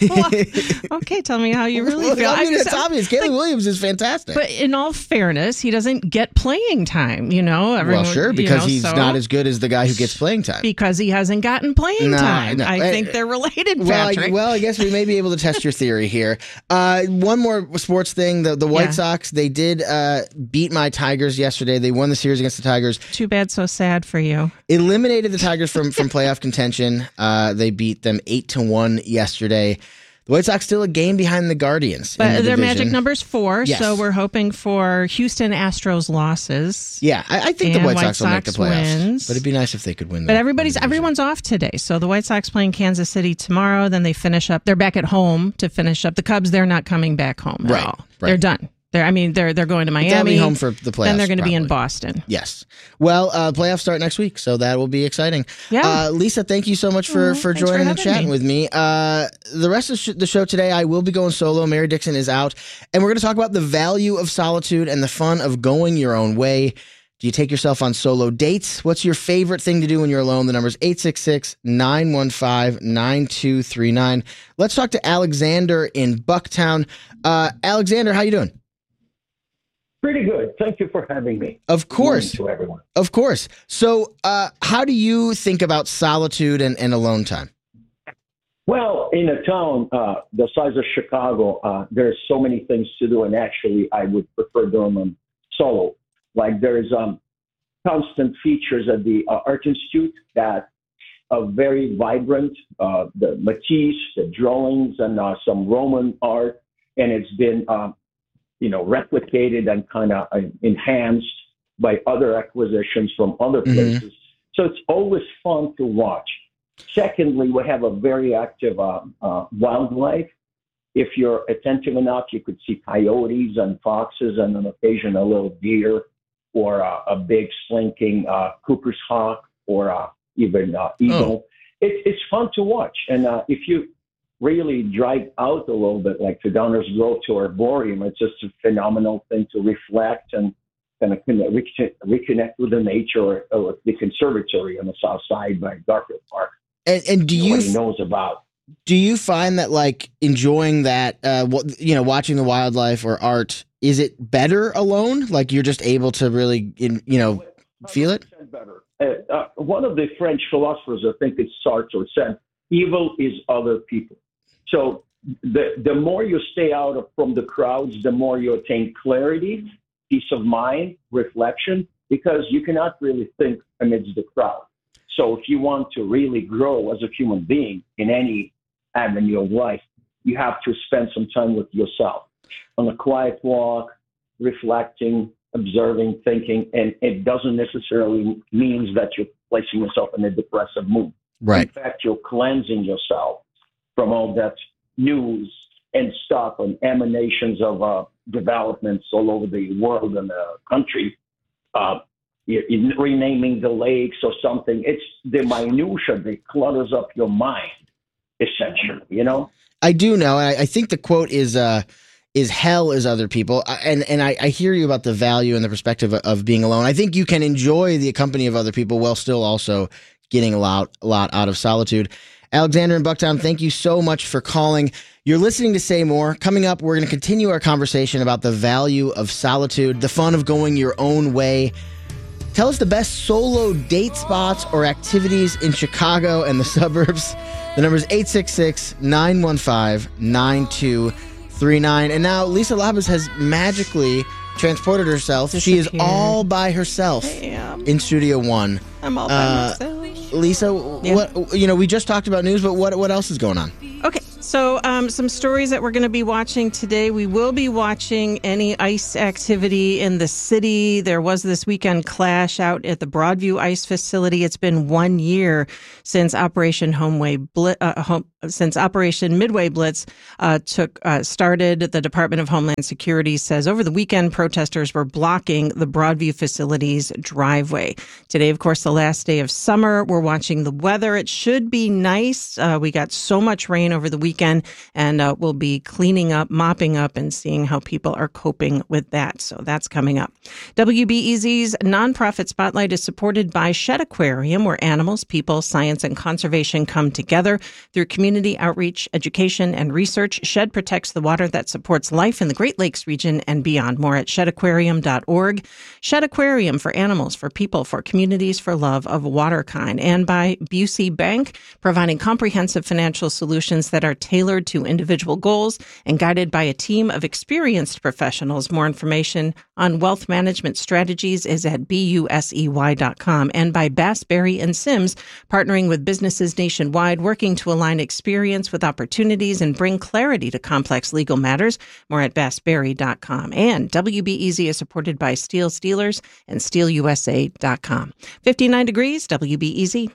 okay, tell me how you really feel. I mean, just- it's obvious. Caleb Williams is fantastic. But in all fairness, he doesn't get playing time. You know, Everyone- well, sure, you because know, he's so- not as good as the guy who gets playing time. because he hasn't gotten playing No, time. no. I Uh, think they're related, Well I, Patrick. well, I guess we may be able to test your theory here. Uh, one more sports thing: the the White Yeah. Sox, they did uh, beat my Tigers yesterday. They won the series against the Tigers, Too bad, so sad for you. eliminated the Tigers from from playoff contention. Uh, they beat them eight to one yesterday. The White Sox still a game behind the Guardians, in But the their division. magic number's four, Yes. so we're hoping for Houston Astros losses. Yeah, I, I think the And White, White Sox will make the Sox playoffs, wins. but it'd be nice if they could win. But the- everybody's the division. everyone's off today. So the White Sox playing Kansas City tomorrow. Then they finish up. They're back at home to finish up. The Cubs, they're not coming back home at Right, all. right. They're done. They're I mean they're they're going to Miami. They'll be home for the playoffs. Then they're going to be in probably. Boston. Yes. Well, uh, playoffs start next week, so that will be exciting. Yeah. Uh, Lisa, thank you so much for, Oh, for thanks for joining and having chatting me. with me. Uh, the rest of sh- the show today, I will be going solo. Mary Dixon is out, and we're going to talk about the value of solitude and the fun of going your own way. Do you take yourself on solo dates? What's your favorite thing to do when you're alone? The number's eight six six, nine one five, nine two three nine. Let's talk to Alexander in Bucktown. Uh, Alexander, how you doing? Pretty good. Thank you for having me. Of course. Good morning to everyone. Of course. So, uh, how do you think about solitude and, and alone time? Well, in a town uh, the size of Chicago, uh, there's so many things to do, and actually, I would prefer doing them solo. Like there's um, constant features at the uh, Art Institute that are very vibrant. Uh, the Matisse, the drawings, and uh, some Roman art, and it's been uh, you know replicated and kind of uh, enhanced by other acquisitions from other Mhm. places. So it's always fun to watch. Secondly, we have a very active uh, uh, wildlife. If you're attentive enough, you could see coyotes and foxes and on occasion a little deer or uh, a big slinking uh, Cooper's hawk or uh, even uh, eagle. It, it's fun to watch. And uh, if you really drive out a little bit, like to Downers Grove to Arboretum, it's just a phenomenal thing to reflect and kind of connect, reconnect with the nature or, or the conservatory on the south side by Garfield Park. And, and do you Nobody knows about. do you find that like enjoying that, uh, what you know, watching the wildlife or art, is it better alone? Like you're just able to really, in, you know, feel it. one hundred percent better. Uh, uh, one of the French philosophers, I think it's Sartre, said, "Evil is other people." So the the more you stay out of, from the crowds, the more you attain clarity, peace of mind, reflection, because you cannot really think amidst the crowd. So if you want to really grow as a human being in any avenue of life, you have to spend some time with yourself on a quiet walk, reflecting, observing, thinking, and it doesn't necessarily mean that you're placing yourself in a depressive mood. Right. In fact, you're cleansing yourself from all that news and stuff and emanations of uh, developments all over the world and the country. Uh, you- you renaming the lakes or something. It's the minutia that clutters up your mind, essentially, you know? I do know. I, I think the quote is uh, is hell is other people. I- And and I, I hear you about the value and the perspective of, of being alone. I think you can enjoy the company of other people while still also getting a lot, a lot out of solitude. Alexander in Bucktown, thank you so much for calling. You're listening to Say More. Coming up, we're going to continue our conversation about the value of solitude, the fun of going your own way. Tell us the best solo date spots or activities in Chicago and the suburbs. The number is eight six six, nine one five, nine two three nine. And now Lisa Labus has magically transported herself. She is all by herself in Studio One. I'm all by Uh, myself. Lisa, Yeah. what you know, we just talked about news, but what what else is going on? Okay, so um, some stories that we're going to be watching today. We will be watching any ice activity in the city. There was this weekend clash out at the Broadview Ice Facility. It's been one year since Operation Homeway Bli- uh, home, since Operation Midway Blitz uh, took uh, started. The Department of Homeland Security says over the weekend, protesters were blocking the Broadview facility's driveway. Today, of course, the last day of summer. We're watching the weather. It should be nice. Uh, we got so much rain over the weekend, and uh, we'll be cleaning up, mopping up, and seeing how people are coping with that. So that's coming up. W B E Z's nonprofit spotlight is supported by Shed Aquarium, where animals, people, science, and conservation come together through community outreach, education, and research. Shed protects the water that supports life in the Great Lakes region and beyond. More at shed aquarium dot org. Shed Aquarium, for animals, for people, for communities, for love of waterkind. And by Busey Bank, providing comprehensive financial solutions that are tailored to individual goals and guided by a team of experienced professionals. More information on wealth management strategies is at busey dot com. And by Bass, Berry and Sims, partnering with businesses nationwide, working to align experience with opportunities and bring clarity to complex legal matters. More at bass berry dot com. And W B E Z is supported by Steel Steelers and steel u s a dot com. fifty-nine degrees, W B E Z.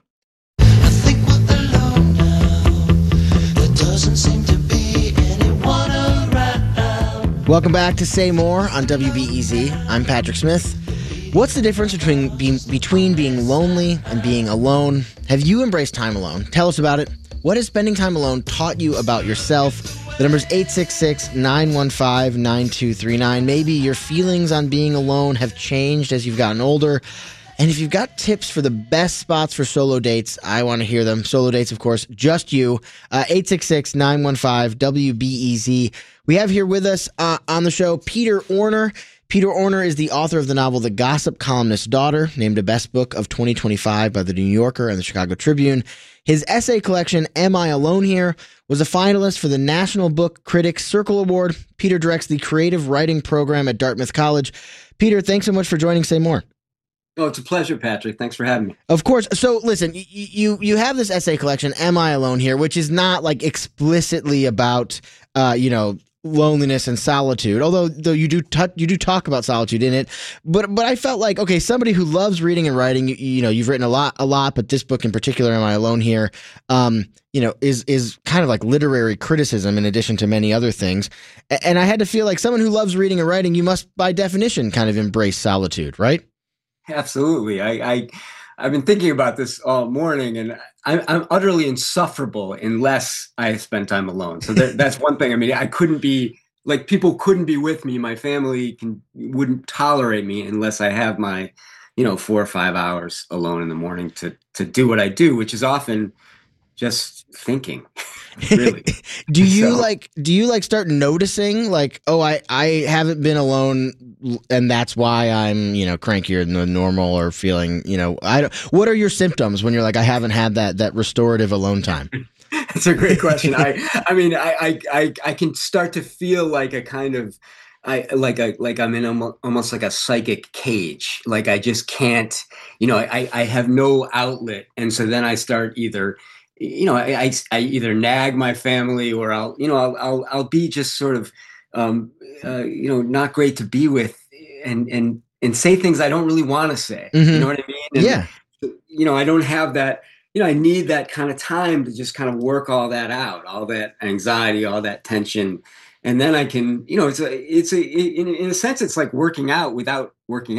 Welcome back to Say More on W B E Z. I'm Patrick Smith. What's the difference between being, between being lonely and being alone? Have you embraced time alone? Tell us about it. What has spending time alone taught you about yourself? The number is eight six six, nine one five, nine two three nine. Maybe your feelings on being alone have changed as you've gotten older. And if you've got tips for the best spots for solo dates, I want to hear them. Solo dates, of course, just you. Uh, eight six six, nine one five, W B E Z. We have here with us uh, on the show Peter Orner. Peter Orner is the author of the novel The Gossip Columnist's Daughter, named a best book of twenty twenty-five by the New Yorker and the Chicago Tribune. His essay collection, Am I Alone Here?, was a finalist for the National Book Critics Circle Award. Peter directs the creative writing program at Dartmouth College. Peter, thanks so much for joining Say More. Oh, it's a pleasure, Patrick. Thanks for having me. Of course. So listen, you, you you have this essay collection, Am I Alone Here?, which is not like explicitly about, uh, you know, loneliness and solitude, although though you do t- you do talk about solitude in it. But but I felt like, okay, somebody who loves reading and writing, you, you know, you've written a lot, a lot, but this book in particular, Am I Alone Here?, um, you know, is is kind of like literary criticism in addition to many other things. And I had to feel like someone who loves reading and writing, you must by definition kind of embrace solitude, right? Absolutely. I, I, I've been thinking about this all morning, and I, I'm utterly insufferable unless I spend time alone. So that, that's one thing. I mean, I couldn't be, like, people couldn't be with me. My family can wouldn't tolerate me unless I have my, you know, four or five hours alone in the morning to to do what I do, which is often just thinking. Really. do you So- like do you like start noticing like, oh, I, I haven't been alone and that's why I'm, you know, crankier than the normal, or feeling, you know, I don't, what are your symptoms when you're like, I haven't had that that restorative alone time? That's a great question. I, I mean, I, I, I, I can start to feel like a kind of, I like a like I'm in almost, almost like a psychic cage. Like I just can't, you know, I, I have no outlet, and so then I start either, you know, I, I, I either nag my family, or I'll, you know, I'll, I'll, I'll be just sort of, um, uh, you know, not great to be with, and and and say things I don't really want to say. Mhm. You know what I mean? And, Yeah. You know, I don't have that. You know, I need that kind of time to just kind of work all that out, all that anxiety, all that tension, and then I can, you know, it's a, it's a, in, in a sense, it's like working out without working out.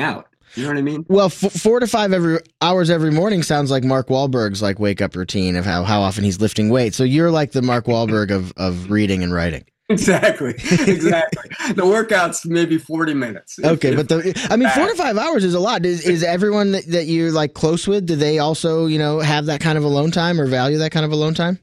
You know what I mean? Well, f- four to five every hours every morning sounds like Mark Wahlberg's like wake up routine of how, how often he's lifting weights. So you're like the Mark Wahlberg of, of reading and writing. Exactly. Exactly. The workout's maybe forty minutes. Okay. But the, I mean, four to five hours is a lot. Is, is everyone that, that you're like close with, do they also, you know, have that kind of alone time or value that kind of alone time?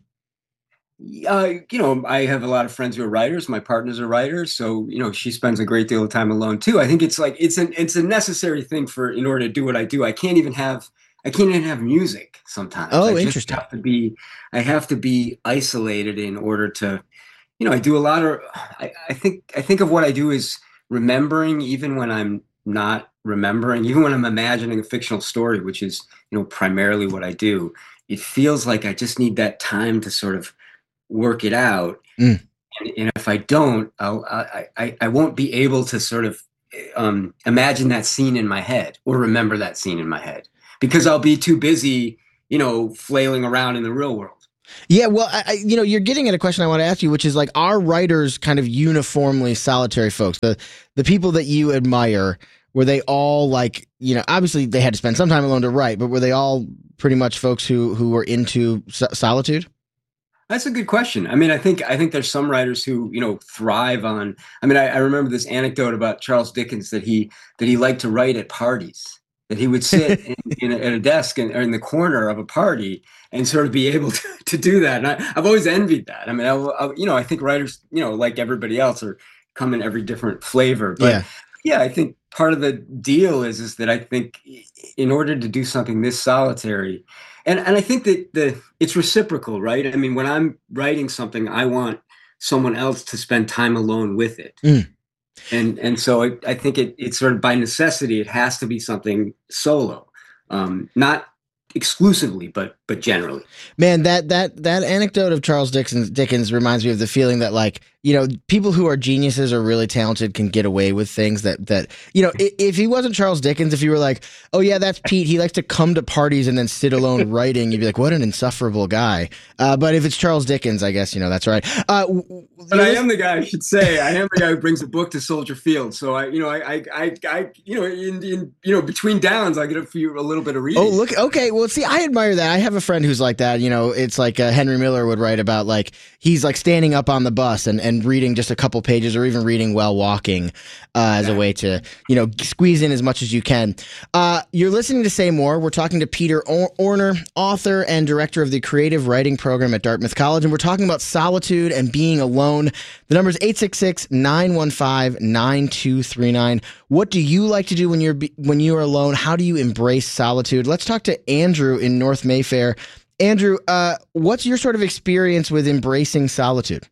Uh, you know, I have a lot of friends who are writers. My partner's a writer, so you know, she spends a great deal of time alone too. I think it's like it's an it's a necessary thing for in order to do what I do. I can't even have I can't even have music sometimes. Oh, I just interesting. Have to be I have to be isolated in order to, you know, I do a lot of. I, I think I think of what I do as remembering, even when I'm not remembering, even when I'm imagining a fictional story, which is you know primarily what I do. It feels like I just need that time to sort of work it out, mm. and, and if I don't, I'll, I, I I won't be able to sort of um, imagine that scene in my head or remember that scene in my head because I'll be too busy, you know, flailing around in the real world. Yeah, well, I, you know, you're getting at a question I want to ask you, which is like, are writers kind of uniformly solitary folks? The the people that you admire, were they all like, you know, obviously they had to spend some time alone to write, but were they all pretty much folks who who were into so- solitude? That's a good question. I mean, I think I think there's some writers who, you know, thrive on. I mean, I, I remember this anecdote about Charles Dickens that he that he liked to write at parties. That he would sit in, in a, at a desk in, or in the corner of a party and sort of be able to, to do that. And I, I've always envied that. I mean, I, I, you know, I think writers, you know, like everybody else, are come in every different flavor. But yeah. yeah, I think part of the deal is is that I think in order to do something this solitary. And and I think that the it's reciprocal, right? I mean, when I'm writing something, I want someone else to spend time alone with it. Mm. And and so I, I think it it's sort of by necessity, it has to be something solo, um, not exclusively, but but generally. Man, that that that anecdote of Charles Dickens Dickens reminds me of the feeling that, like, you know, people who are geniuses or really talented can get away with things that that you know. If, if he wasn't Charles Dickens, if you were like, oh yeah, that's Pete, he likes to come to parties and then sit alone writing, you'd be like, what an insufferable guy. Uh, but if it's Charles Dickens, I guess you know that's right. Uh, but I am the guy. I should say I am the guy who brings a book to Soldier Field. So I, you know, I, I, I, I you know, in, in you know, between downs, I get a few a little bit of reading. Oh, look, okay. Well, see, I admire that. I have a friend who's like that. You know, it's like uh, Henry Miller would write about, like, he's like standing up on the bus and, and reading just a couple pages or even reading while walking uh, as yeah. a way to, you know, squeeze in as much as you can. Uh, you're listening to Say More. We're talking to Peter or- Orner, author and director of the creative writing program at Dartmouth College. And we're talking about solitude and being alone. The number is eight six six, nine one five, nine two three nine. What do you like to do when you're when you are alone? How do you embrace solitude? Let's talk to Andrew in North Mayfair. Andrew, uh, what's your sort of experience with embracing solitude?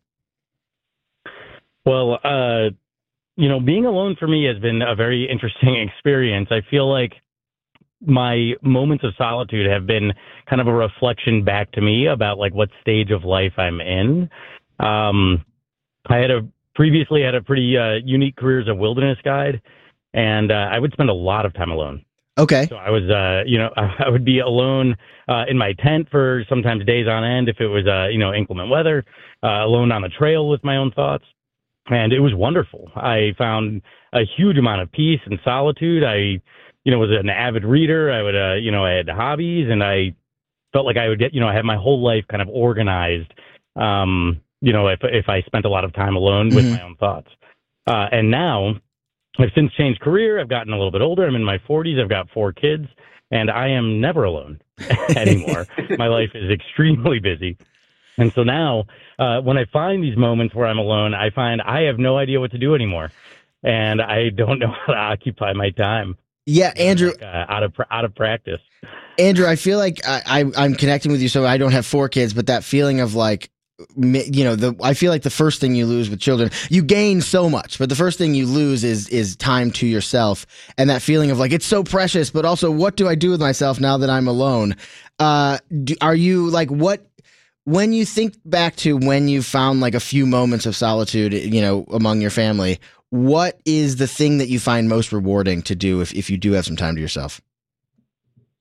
Well, uh, you know, being alone for me has been a very interesting experience. I feel like my moments of solitude have been kind of a reflection back to me about like what stage of life I'm in. Um, I had a previously had a pretty uh, unique career as a wilderness guide, and uh, I would spend a lot of time alone. Okay. So I was, uh, you know, I would be alone uh, in my tent for sometimes days on end if it was, uh, you know, inclement weather, uh, alone on the trail with my own thoughts. And it was wonderful. I found a huge amount of peace and solitude. I, you know, was an avid reader. I would, uh, you know, I had hobbies, and I felt like I would get, you know, I had my whole life kind of organized, um, you know, if if I spent a lot of time alone with mm-hmm. my own thoughts. Uh, and now I've since changed career. I've gotten a little bit older. I'm in my forties. I've got four kids, and I am never alone anymore. My life is extremely busy. And so now uh, when I find these moments where I'm alone, I find I have no idea what to do anymore. And I don't know how to occupy my time. Yeah, Andrew, like, uh, out of out of practice. Andrew, I feel like I, I, I'm connecting with you. So I don't have four kids, but that feeling of like, you know, the I feel like the first thing you lose with children, you gain so much, but the first thing you lose is is time to yourself, and that feeling of like it's so precious, but also what do I do with myself now that I'm alone? Uh, do, are you like what? When you think back to when you found like a few moments of solitude, you know, among your family, what is the thing that you find most rewarding to do if, if you do have some time to yourself?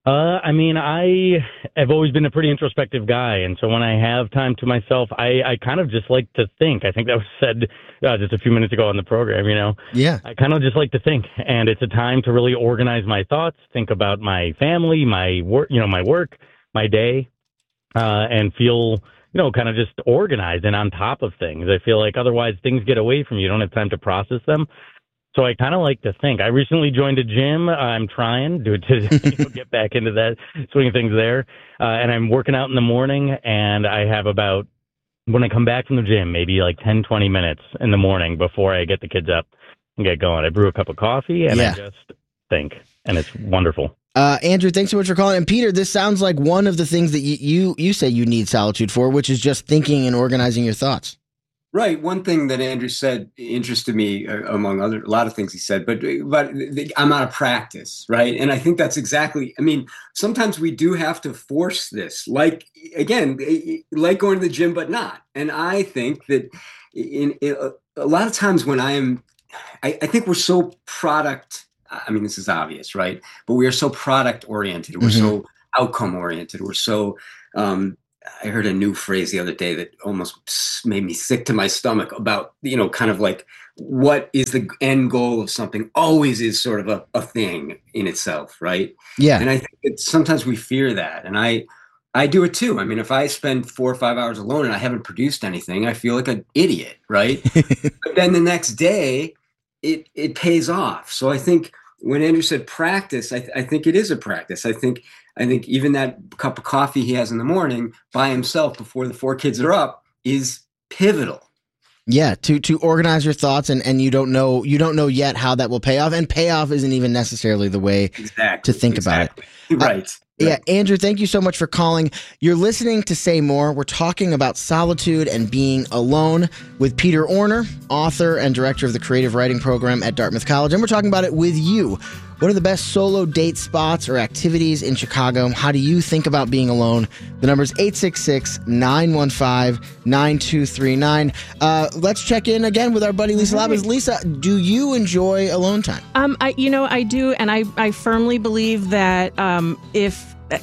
Uh, I mean, I have always been a pretty introspective guy, and so when I have time to myself, I, I kind of just like to think. I think that was said uh, just a few minutes ago on the program, you know? Yeah. I kind of just like to think, and it's a time to really organize my thoughts, think about my family, my work, you know, my work, my day, uh, and feel, you know, kind of just organized and on top of things. I feel like otherwise things get away from you. You don't have time to process them. So I kind of like to think. I recently joined a gym. I'm trying to, to you know, get back into that, swing of things there. Uh, and I'm working out in the morning, and I have about, when I come back from the gym, maybe like ten, twenty minutes in the morning before I get the kids up and get going. I brew a cup of coffee, and Yeah. I just think, and it's wonderful. Uh, Andrew, thanks so much for calling. And Peter, this sounds like one of the things that you, you, you say you need solitude for, which is just thinking and organizing your thoughts. Right. One thing that Andrew said interested me, uh, among other a lot of things he said, but but the, I'm out of practice, right? And I think that's exactly. I mean, sometimes we do have to force this, like again, like going to the gym, but not. And I think that in, in a lot of times when I am, I, I think we're so product. I mean, this is obvious, right? But we are so product oriented. We're Mm-hmm. so outcome oriented. We're so. Um, I heard a new phrase the other day that almost made me sick to my stomach about, you know, kind of like what is the end goal of something always is sort of a, a thing in itself, right? Yeah. And I think that sometimes we fear that. And I I do it too. I mean, if I spend four or five hours alone and I haven't produced anything, I feel like an idiot, right? But then the next day, it it pays off. So I think when Andrew said practice, I, th- I think it is a practice. I think I think even that cup of coffee he has in the morning by himself before the four kids are up is pivotal. Yeah, to to organize your thoughts, and, and you don't know you don't know yet how that will pay off, and payoff isn't even necessarily the way exactly, to think exactly. about it. Right. Uh, Yeah, Andrew, thank you so much for calling. You're listening to Say More. We're talking about solitude and being alone with Peter Orner, author and director of the creative writing program at Dartmouth College, and we're talking about it with you. What are the best solo date spots or activities in Chicago? How do you think about being alone? The number is eight six six, nine one five, nine two three nine. Uh, let's check in again with our buddy Lisa Labas. Lisa, do you enjoy alone time? Um, I, you know, I do, and I, I firmly believe that um, if uh,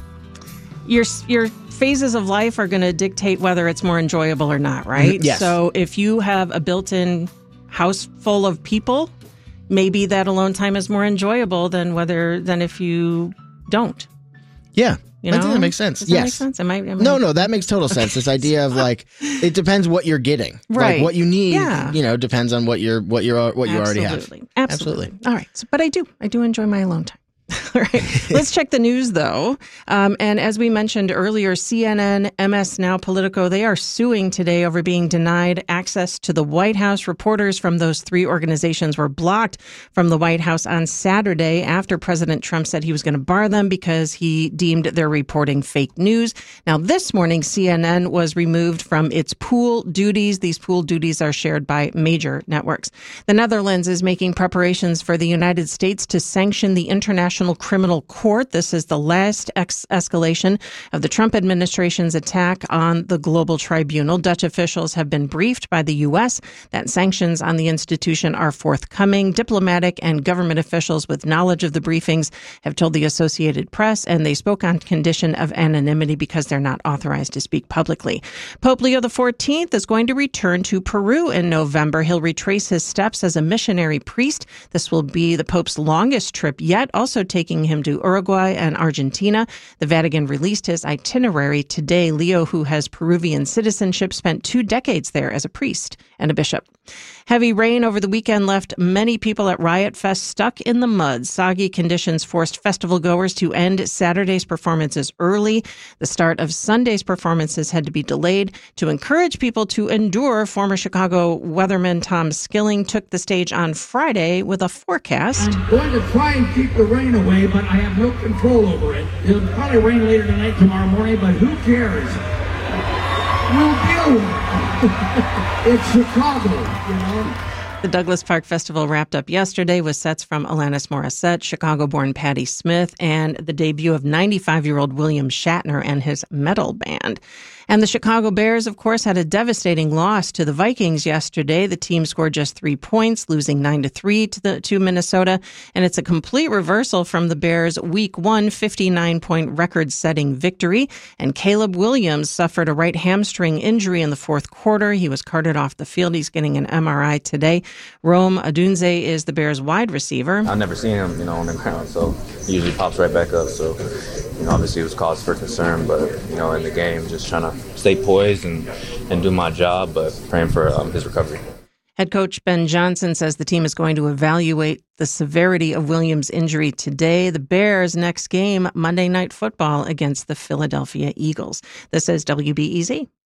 your your phases of life are going to dictate whether it's more enjoyable or not, right? Mhm, yes. So if you have a built-in house full of people, maybe that alone time is more enjoyable than whether than if you don't. Yeah. You I know? think that makes sense. Does that yes. make sense? Am I, am No, I... no, that makes total sense. This idea of like, it depends what you're getting. Right. Like what you need, Yeah. you know, depends on what you're, what you're, what you already have. Absolutely. Absolutely. All right. So, but I do. I do enjoy my alone time. All right. Let's check the news, though. Um, and as we mentioned earlier, C N N, M S Now, Politico, they are suing today over being denied access to the White House. Reporters from those three organizations were blocked from the White House on Saturday after President Trump said he was going to bar them because he deemed their reporting fake news. Now, this morning, C N N was removed from its pool duties. These pool duties are shared by major networks. The Netherlands is making preparations for the United States to sanction the International Criminal Court. This is the last ex- escalation of the Trump administration's attack on the global tribunal. Dutch officials have been briefed by the U S that sanctions on the institution are forthcoming. Diplomatic and government officials with knowledge of the briefings have told the Associated Press, and they spoke on condition of anonymity because they're not authorized to speak publicly. Pope Leo the fourteenth is going to return to Peru in November. He'll retrace his steps as a missionary priest. This will be the Pope's longest trip yet, also taking him to Uruguay and Argentina. The Vatican released his itinerary today. Leo, who has Peruvian citizenship, spent two decades there as a priest and a bishop. Heavy rain over the weekend left many people at Riot Fest stuck in the mud. Soggy conditions forced festival goers to end Saturday's performances early. The start of Sunday's performances had to be delayed. To encourage people to endure, former Chicago weatherman Tom Skilling took the stage on Friday with a forecast. I'm going to try and keep the rain away, but I have no control over it. It'll probably rain later tonight, tomorrow morning, but who cares? We'll deal with it. It's Chicago, you know. The Douglas Park Festival wrapped up yesterday with sets from Alanis Morissette, Chicago-born Patti Smith, and the debut of ninety-five-year-old William Shatner and his metal band. And the Chicago Bears, of course, had a devastating loss to the Vikings yesterday. The team scored just three points, losing nine to three to the to Minnesota. And it's a complete reversal from the Bears' Week One fifty-nine point record-setting victory. And Caleb Williams suffered a right hamstring injury in the fourth quarter. He was carted off the field. He's getting an M R I today. Rome Odunze is the Bears' wide receiver. I've never seen him, you know, on the ground, so he usually pops right back up. So, you know, obviously it was cause for concern, but, you know, in the game, just trying to stay poised and, and do my job, but praying for um, his recovery. Head coach Ben Johnson says the team is going to evaluate the severity of Williams' injury today. The Bears' next game, Monday Night Football against the Philadelphia Eagles. This is W B E Z.